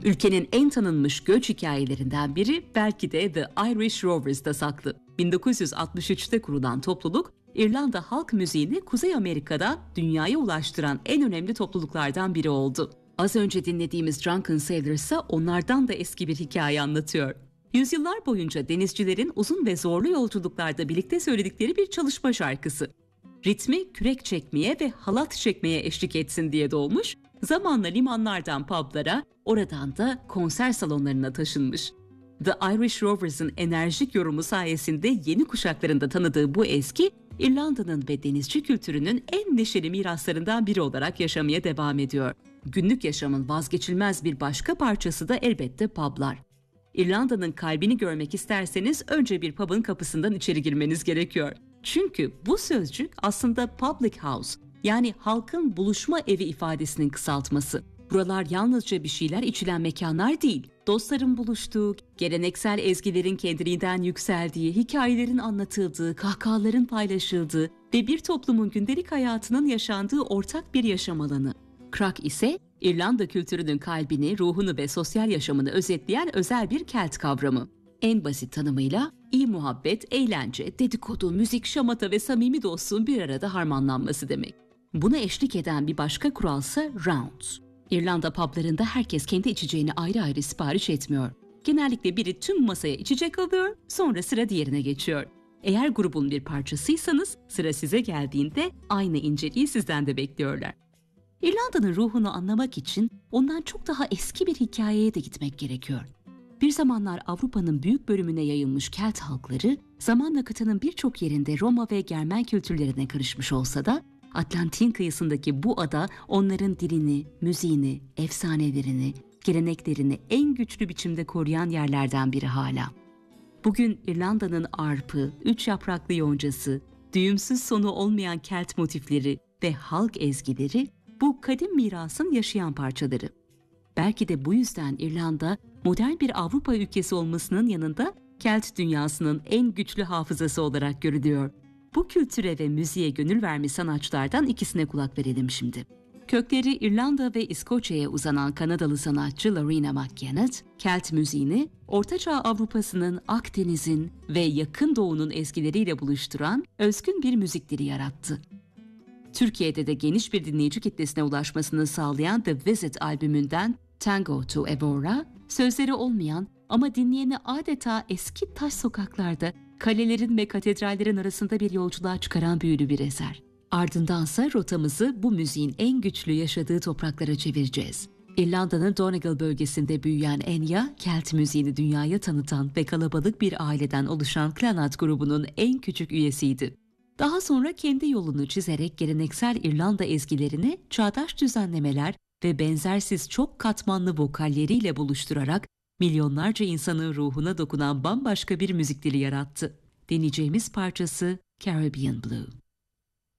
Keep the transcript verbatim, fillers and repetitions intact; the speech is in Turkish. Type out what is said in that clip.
Ülkenin en tanınmış göç hikayelerinden biri belki de The Irish Rovers'da saklı. bin dokuz yüz altmış üçte kurulan topluluk, İrlanda halk müziğini Kuzey Amerika'da dünyaya ulaştıran en önemli topluluklardan biri oldu. Az önce dinlediğimiz Drunken Sailor ise onlardan da eski bir hikaye anlatıyor. Yüzyıllar boyunca denizcilerin uzun ve zorlu yolculuklarda birlikte söyledikleri bir çalışma şarkısı. Ritmi kürek çekmeye ve halat çekmeye eşlik etsin diye doğmuş, zamanla limanlardan publara, oradan da konser salonlarına taşınmış. The Irish Rovers'ın enerjik yorumu sayesinde yeni kuşakların da tanıdığı bu ezgi, İrlanda'nın ve denizci kültürünün en neşeli miraslarından biri olarak yaşamaya devam ediyor. Günlük yaşamın vazgeçilmez bir başka parçası da elbette publar. İrlanda'nın kalbini görmek isterseniz önce bir pub'ın kapısından içeri girmeniz gerekiyor. Çünkü bu sözcük aslında public house, yani halkın buluşma evi ifadesinin kısaltması. Buralar yalnızca bir şeyler içilen mekanlar değil, dostların buluştuğu, geleneksel ezgilerin kendiliğinden yükseldiği, hikayelerin anlatıldığı, kahkahaların paylaşıldığı ve bir toplumun gündelik hayatının yaşandığı ortak bir yaşam alanı. Craic ise İrlanda kültürünün kalbini, ruhunu ve sosyal yaşamını özetleyen özel bir Kelt kavramı. En basit tanımıyla iyi muhabbet, eğlence, dedikodu, müzik, şamata ve samimi dostluğun bir arada harmanlanması demek. Buna eşlik eden bir başka kuralsa rounds. İrlanda publarında herkes kendi içeceğini ayrı ayrı sipariş etmiyor. Genellikle biri tüm masaya içecek alıyor, sonra sıra diğerine geçiyor. Eğer grubun bir parçasıysanız sıra size geldiğinde aynı inceliği sizden de bekliyorlar. İrlanda'nın ruhunu anlamak için ondan çok daha eski bir hikayeye de gitmek gerekiyor. Bir zamanlar Avrupa'nın büyük bölümüne yayılmış Kelt halkları, zamanla kıtanın birçok yerinde Roma ve Germen kültürlerine karışmış olsa da, Atlantik'in kıyısındaki bu ada onların dilini, müziğini, efsanelerini, geleneklerini en güçlü biçimde koruyan yerlerden biri hala. Bugün İrlanda'nın arpı, üç yapraklı yoncası, düğümsüz sonu olmayan Kelt motifleri ve halk ezgileri bu kadim mirasın yaşayan parçaları. Belki de bu yüzden İrlanda, modern bir Avrupa ülkesi olmasının yanında Kelt dünyasının en güçlü hafızası olarak görülüyor. Bu kültüre ve müziğe gönül vermiş sanatçılardan ikisine kulak verelim şimdi. Kökleri İrlanda ve İskoçya'ya uzanan Kanadalı sanatçı Loreena McKennitt, Kelt müziğini Ortaçağ Avrupa'sının, Akdeniz'in ve Yakın Doğu'nun ezgileriyle buluşturan özgün bir müzik dili yarattı. Türkiye'de de geniş bir dinleyici kitlesine ulaşmasını sağlayan The Visit albümünden Tango to Evora, sözleri olmayan ama dinleyeni adeta eski taş sokaklarda, kalelerin ve katedrallerin arasında bir yolculuğa çıkaran büyülü bir eser. Ardındansa rotamızı bu müziğin en güçlü yaşadığı topraklara çevireceğiz. İrlanda'nın Donegal bölgesinde büyüyen Enya, Kelt müziğini dünyaya tanıtan ve kalabalık bir aileden oluşan Clannad grubunun en küçük üyesiydi. Daha sonra kendi yolunu çizerek geleneksel İrlanda ezgilerini çağdaş düzenlemeler ve benzersiz çok katmanlı vokalleriyle buluşturarak milyonlarca insanın ruhuna dokunan bambaşka bir müzik dili yarattı. Dinleyeceğimiz parçası Caribbean Blue.